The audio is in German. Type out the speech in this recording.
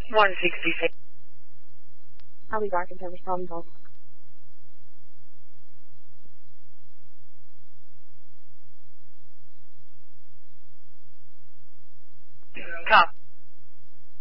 166. I'll be dark and service problem solved. Cop.